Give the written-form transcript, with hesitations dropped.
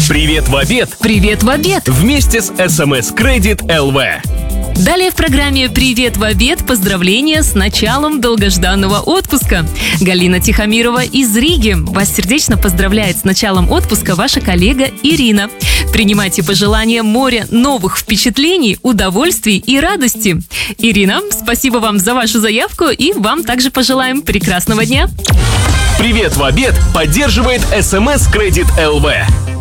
Привет в обед! Привет в обед! Вместе с СМС Кредит ЛВ. Далее в программе «Привет в обед» поздравления с началом долгожданного отпуска. Галина Тихомирова из Риги вас сердечно поздравляет с началом отпуска ваша коллега Ирина. Принимайте пожелания моря новых впечатлений, удовольствий и радости. Ирина, спасибо вам за вашу заявку и вам также пожелаем прекрасного дня. Привет в обед поддерживает СМС Кредит ЛВ.